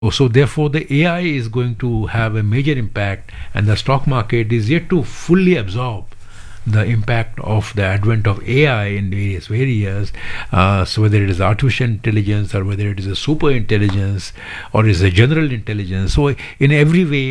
So therefore, the AI is going to have a major impact, and the stock market is yet to fully absorb the impact of the advent of AI in various areas. So whether it is artificial intelligence or whether it is a super intelligence or is a general intelligence. So in every way,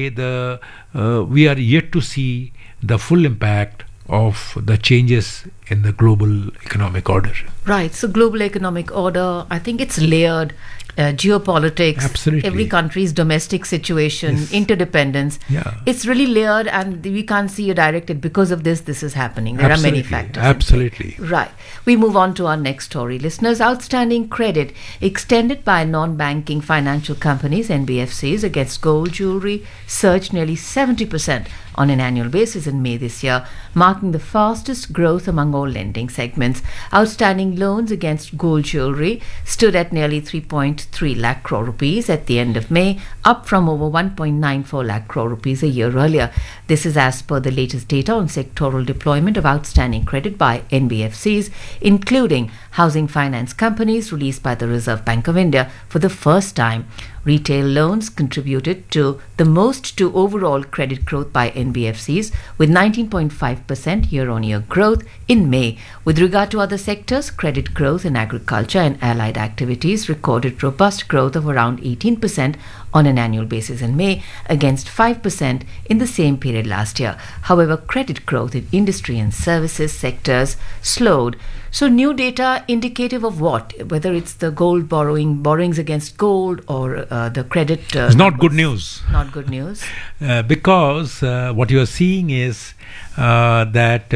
we are yet to see the full impact of the changes in the global economic order. Right. So global economic order, I think it's layered. Geopolitics, Absolutely. every country's domestic situation, Yes. interdependence. Yeah. It's really layered, and we can't see a direct it because of this is happening. There are many Absolutely. factors. in Absolutely. play. Right. We move on to our next story. Listeners, outstanding credit extended by non-banking financial companies, NBFCs, against gold jewelry surged nearly 70% on an annual basis in May this year, marking the fastest growth among all lending segments. Outstanding loans against gold jewelry stood at nearly 3.3 lakh crore rupees at the end of May, up from over 1.94 lakh crore rupees a year earlier. This is as per the latest data on sectoral deployment of outstanding credit by NBFCs, including housing finance companies, released by the Reserve Bank of India for the first time. Retail loans contributed to the most to overall credit growth by NBFCs, with 19.5% year-on-year growth in May. With regard to other sectors, credit growth in agriculture and allied activities recorded robust growth of around 18% on an annual basis in May, against 5% in the same period last year. However, credit growth in industry and services sectors slowed. So new data indicative of what? Whether it's the gold borrowings against gold, or the credit... It's not good news. Not good news. Because what you are seeing is that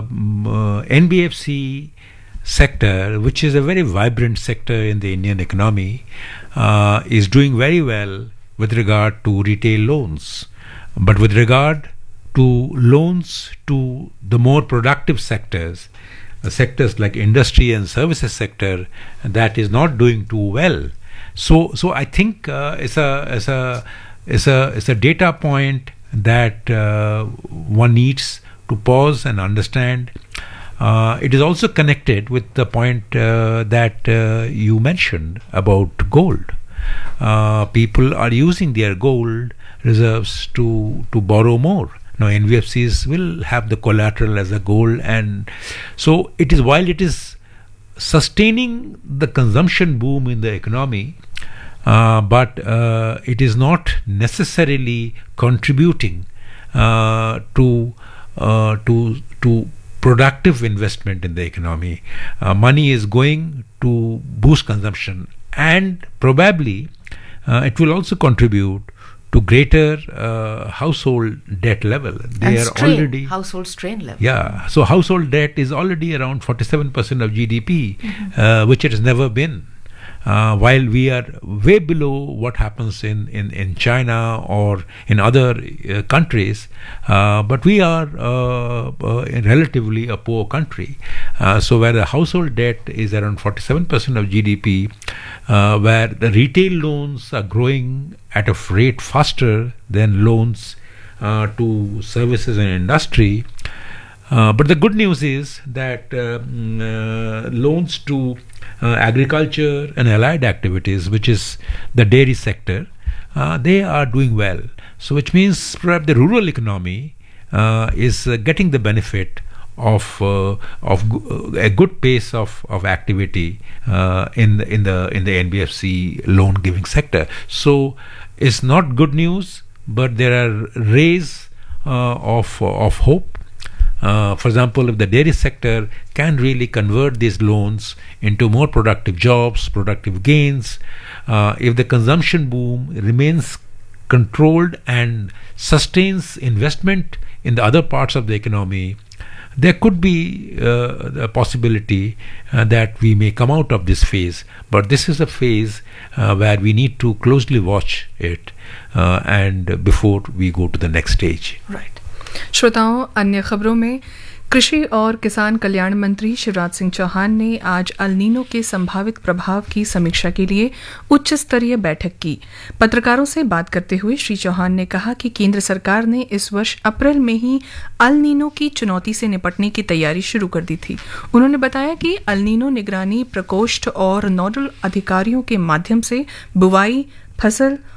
NBFC sector, which is a very vibrant sector in the Indian economy, is doing very well with regard to retail loans. But with regard to loans to the more productive sectors like industry and services sector, that is not doing too well. So I think it's a data point that one needs to pause and understand. It is also connected with the point that you mentioned about gold. People are using their gold reserves to borrow more. Now NBFCs will have the collateral as a gold, and so while it is sustaining the consumption boom in the economy, but it is not necessarily contributing to productive investment in the economy. Money is going to boost consumption, and probably it will also contribute to greater household debt level. They And are strain, already household strain level. Yeah, so household debt is already around 47% of GDP, which it has never been. While we are way below what happens in China or in other countries, but we are relatively a poor country. So where the household debt is around 47% of GDP, where the retail loans are growing at a rate faster than loans to services and industry. But the good news is that loans to agriculture and allied activities, which is the dairy sector, they are doing well. So which means perhaps the rural economy is getting the benefit of a good pace of activity in the NBFC loan giving sector. So it's not good news, but there are rays of hope. For example, if the dairy sector can really convert these loans into more productive jobs, productive gains, if the consumption boom remains controlled and sustains investment in the other parts of the economy, there could be a possibility that we may come out of this phase. But this is a phase where we need to closely watch it and before we go to the next stage. Right. श्रोताओं, अन्य खबरों में कृषि और किसान कल्याण मंत्री शिवराज सिंह चौहान ने आज अल नीनो के संभावित प्रभाव की समीक्षा के लिए उच्च स्तरीय बैठक की। पत्रकारों से बात करते हुए श्री चौहान ने कहा कि केंद्र सरकार ने इस वर्ष अप्रैल में ही अल नीनो की चुनौती से निपटने की तैयारी शुरू कर दी थी। उन्होंने बताया कि अल नीनो निगरानी प्रकोष्ठ और नोडल अधिकारियों के माध्यम से बुवाई, फसल